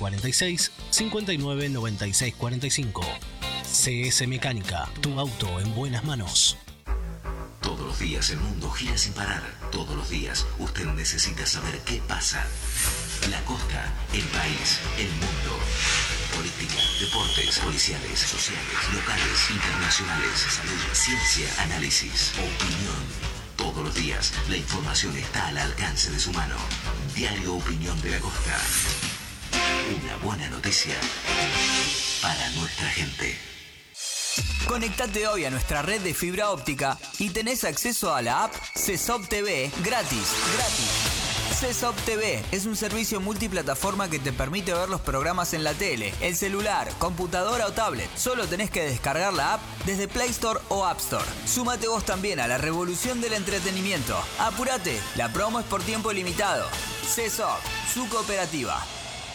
46 59 96 45. CS Mecánica, tu auto en buenas manos. Todos los días el mundo gira sin parar. Todos los días usted necesita saber qué pasa. La costa, el país, el mundo. Política, deportes, policiales, sociales, locales, internacionales, salud, ciencia, análisis, opinión. Todos los días la información está al alcance de su mano. Diario Opinión de la Costa. Una buena noticia para nuestra gente. Conectate hoy a nuestra red de fibra óptica y tenés acceso a la app CESOP TV gratis. CESOP TV es un servicio multiplataforma que te permite ver los programas en la tele, el celular, computadora o tablet. Solo tenés que descargar la app desde Play Store o App Store. Súmate vos también a la revolución del entretenimiento. Apúrate, la promo es por tiempo limitado. CESOP, su cooperativa.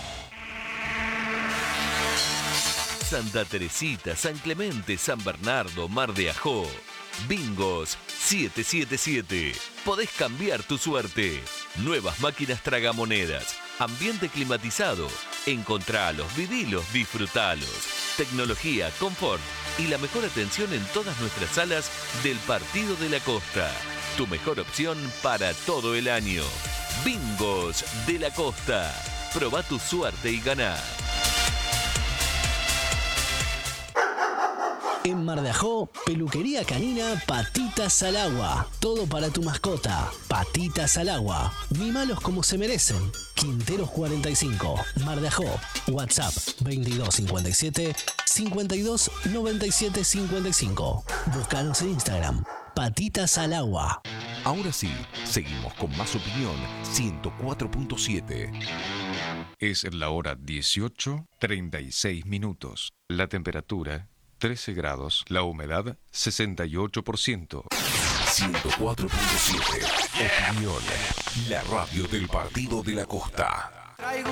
Santa Teresita, San Clemente, San Bernardo, Mar de Ajó. Bingos 777. Podés cambiar tu suerte. Nuevas máquinas tragamonedas. Ambiente climatizado. Encontralos, vivilos, disfrutalos. Tecnología, confort y la mejor atención en todas nuestras salas del Partido de la Costa. Tu mejor opción para todo el año. Bingos de la Costa. Probá tu suerte y ganá. En Mar de Ajó, peluquería canina Patitas al Agua. Todo para tu mascota. Patitas al Agua. Mimalos como se merecen. Quinteros 45. Mar de Ajó. WhatsApp 2257 52 97 55. Búscanos en Instagram. Patitas al Agua. Ahora sí, seguimos con más opinión 104.7. Es la hora 18:36 minutos. La temperatura 13 grados, la humedad 68%. 104.7. Opinión, la radio del Partido de la Costa.